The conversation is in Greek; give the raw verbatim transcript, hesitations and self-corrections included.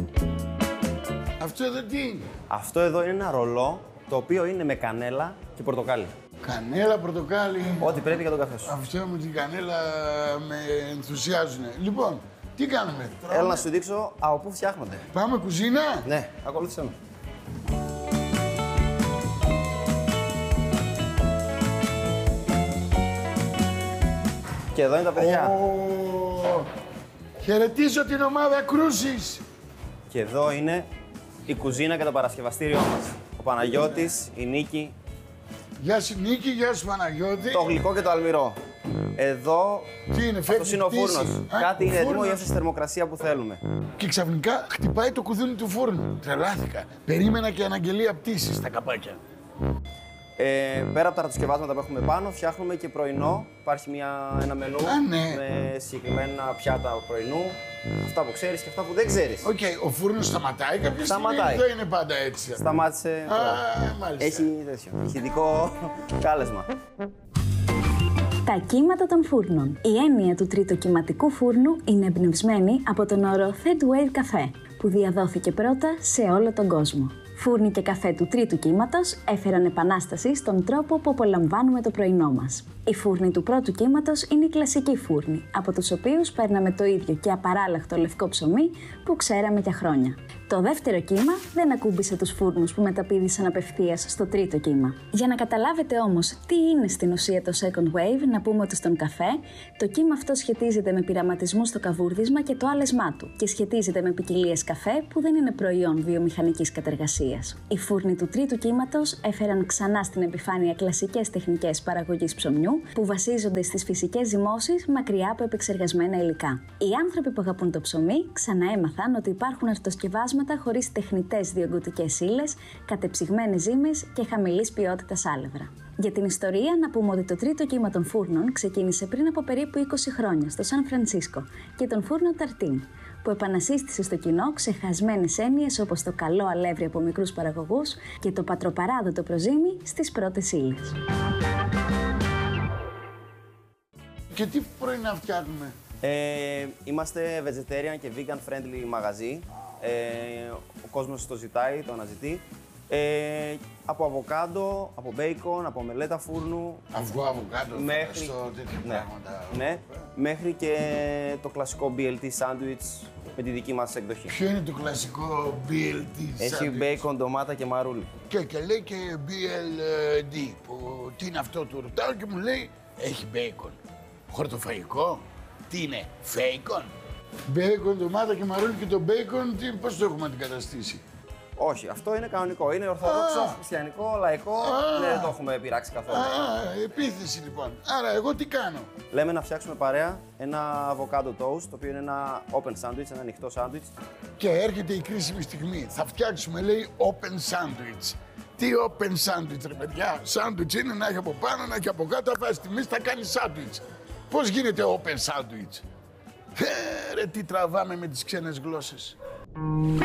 Αυτό εδώ τι είναι? Αυτό εδώ είναι ένα ρολό, το οποίο είναι με κανέλα και πορτοκάλι. Κανέλα, πορτοκάλι. Ό,τι πρέπει για τον καφέ σου. Αυτό με την κανέλα με ενθουσιάζουν. Λοιπόν, τι κάνουμε? Έλα να σου δείξω από πού φτιάχνονται. Πάμε κουζίνα. Ναι, ακολούθησέ με. Και εδώ είναι τα παιδιά. Oh, χαιρετίζω την ομάδα Κρούσης. Και εδώ είναι η κουζίνα και το παρασκευαστήριό μας. Ο Παναγιώτης, η Νίκη. Γεια σου Νίκη, γεια σου Παναγιώτη. Το γλυκό και το αλμυρό. Εδώ, τι είναι, αυτός είναι ο φούρνος. Κάτι είναι έτοιμο για τη θερμοκρασία που θέλουμε. Και ξαφνικά χτυπάει το κουδούνι του φούρνου. Τρελάθηκα. Περίμενα και αναγγελία πτήσης στα καπάκια. Ε, πέρα από τα ρατοσκευάσματα που έχουμε πάνω, φτιάχνουμε και πρωινό. Υπάρχει μια, ένα μενού Α, ναι. με συγκεκριμένα πιάτα πρωινού. Αυτά που ξέρεις και αυτά που δεν ξέρεις. Οκ, okay, ο φούρνος σταματάει κάποια σταματάει. στιγμή. Δεν είναι πάντα έτσι. Σταμάτησε. Α, μάλιστα. Έχει τέτοιο. Έχει ειδικό κάλεσμα. Τα κύματα των φούρνων. Η έννοια του τριτοκυματικού φούρνου είναι εμπνευσμένη από τον όρο Third Wave καφέ, που διαδόθηκε πρώτα σε όλο τον κόσμο. Φούρνοι και καφέ του τρίτου κύματος έφεραν επανάσταση στον τρόπο που απολαμβάνουμε το πρωινό μας. Οι φούρνοι του πρώτου κύματος είναι οι κλασικοί φούρνοι, από τους οποίους παίρναμε το ίδιο και απαράλλαχτο λευκό ψωμί που ξέραμε για χρόνια. Το δεύτερο κύμα δεν ακούμπησε τους φούρνους που μεταπήδησαν απευθείας στο τρίτο κύμα. Για να καταλάβετε όμως τι είναι στην ουσία το second wave, να πούμε ότι στον καφέ το κύμα αυτό σχετίζεται με πειραματισμούς στο καβούρδισμα και το άλεσμά του και σχετίζεται με ποικιλίες καφέ που δεν είναι προϊόν βιομηχανικής κατεργασίας. Οι φούρνοι του τρίτου κύματος έφεραν ξανά στην επιφάνεια κλασικές τεχνικές παραγωγής ψωμιού που βασίζονται στις φυσικές ζυμώσεις μακριά από επεξεργασμένα υλικά. Οι άνθρωποι που αγαπούν το ψωμί ξανά έμαθαν ότι υπάρχουν αρτοσκευάσματα χωρίς τεχνητές διογκωτικές ύλες, κατεψυγμένες ζύμες και χαμηλής ποιότητας άλευρα. Για την ιστορία, να πούμε ότι το τρίτο κύμα των φούρνων ξεκίνησε πριν από περίπου είκοσι χρόνια στο Σαν Φρανσίσκο και τον φούρνο Ταρτίν, που επανασύστησε στο κοινό ξεχασμένες έννοιες όπως το καλό αλεύρι από μικρούς παραγωγούς και το πατροπαράδοτο προζύμι στις πρώτες ύλες. Και τι πρωινά φτιάχνουμε? Ε, είμαστε vegetarian και vegan friendly μαγαζί. Ε, ο κόσμος το ζητάει, το αναζητεί. Ε, από αβοκάντο, από μπέικον, από μελέτα φούρνου. Αυγό, αβοκάντο, μέχρι... στο τέτοια ναι, πράγματα. ναι, μέχρι και το κλασικό μπι ελ τι sandwich με τη δική μας εκδοχή. Ποιο είναι το κλασικό μπι ελ τι Έχει sandwich? μπέικον, ντομάτα και μαρούλι. Και, και λέει και μπι ελ ντι, που τι είναι αυτό, του ρωτάω και μου λέει έχει μπέικον. Χορτοφαγικό, τι είναι, φέικον? Μπέικον, ντομάτα και μαρούλι και το μπέικον, τι, πώς το έχουμε αντικαταστήσει? Όχι, αυτό είναι κανονικό. Είναι ορθόδοξο, χριστιανικό, λαϊκό. Α. Δεν το έχουμε πειράξει καθόλου. Α, επίθεση λοιπόν. Άρα εγώ τι κάνω? Λέμε να φτιάξουμε παρέα ένα avocado toast, το οποίο είναι ένα open sandwich, ένα ανοιχτό sandwich. Και έρχεται η κρίσιμη στιγμή. Θα φτιάξουμε, λέει, open sandwich. Τι open sandwich, ρε παιδιά? Sandwich είναι να έχει από πάνω, να έχει από κάτω, θα τιμής, θα κάνει sandwich. Πώς γίνεται open sandwich? Ε, ρε, τι τραβάμε με τις ξένες γλώσσες.